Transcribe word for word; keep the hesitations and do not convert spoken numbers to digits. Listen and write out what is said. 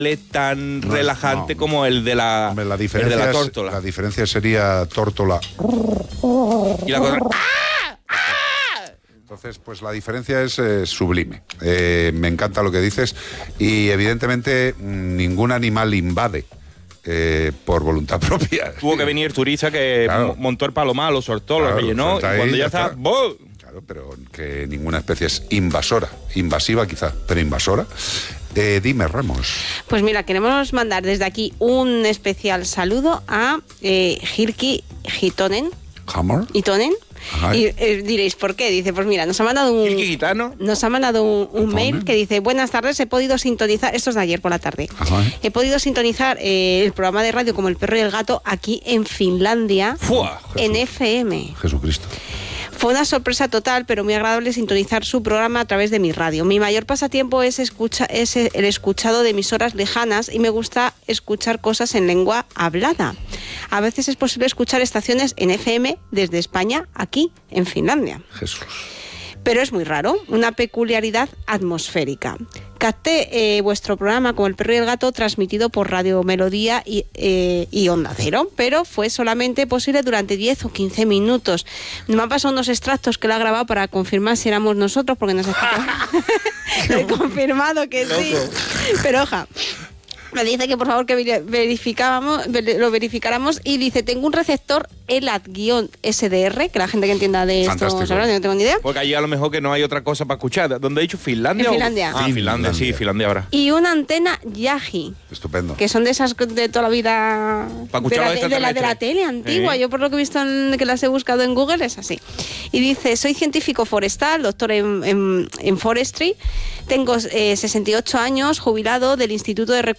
tan relajante no, como el de la, hombre, la el de la tórtola. La diferencia sería tórtola. Y la cosa... Entonces, pues la diferencia es eh, sublime. Eh, me encanta lo que dices y evidentemente ningún animal invade eh, por voluntad propia. Tuvo que venir turista que claro. montó el palomar, lo soltó, claro, lo rellenó y cuando ya está... ¡Bum! Claro, pero que ninguna especie es invasora. Invasiva quizá, pero invasora. Eh, dime, Ramos. Pues mira, queremos mandar desde aquí un especial saludo a eh, Hirki Hitonen. ¿Hammer? Hitonen. Ajá. Y eh, diréis, ¿por qué? Dice, pues mira, nos ha mandado un... ¿Hirki gitano? Nos ha mandado un, un mail que dice, buenas tardes, he podido sintonizar... Esto es de ayer por la tarde. Ajá. He podido sintonizar eh, el programa de radio como El Perro y el Gato aquí en Finlandia. ¡Fua! En F M. Jesucristo. Fue una sorpresa total, pero muy agradable sintonizar su programa a través de mi radio. Mi mayor pasatiempo es, escucha, es el escuchado de emisoras lejanas y me gusta escuchar cosas en lengua hablada. A veces es posible escuchar estaciones en F M desde España, aquí, en Finlandia. Jesús. Pero es muy raro, una peculiaridad atmosférica. Capté eh, vuestro programa como El Perro y el Gato transmitido por Radio Melodía y, eh, y Onda Cero, pero fue solamente posible durante diez o quince minutos. Me han pasado unos extractos que lo ha grabado para confirmar si éramos nosotros, porque nos ha He confirmado que sí. Pero oja, me dice que por favor que verificábamos, lo verificáramos y dice, tengo un receptor ELAT-S D R, que la gente que entienda de esto sabrá, no tengo ni idea. Porque allí a lo mejor que no hay otra cosa para escuchar. ¿Dónde he dicho? ¿Finlandia? En Finlandia. O... Ah, Finlandia, sí, Finlandia ahora. Y una antena Yagi. Estupendo. Que son de esas de toda la vida... Para escuchar de, la, de, la, de la tele antigua. ¿Eh? Yo por lo que he visto, en, que las he buscado en Google, es así. Y dice, soy científico forestal, doctor en, en, en forestry, tengo eh, sesenta y ocho años, jubilado del Instituto de Recursos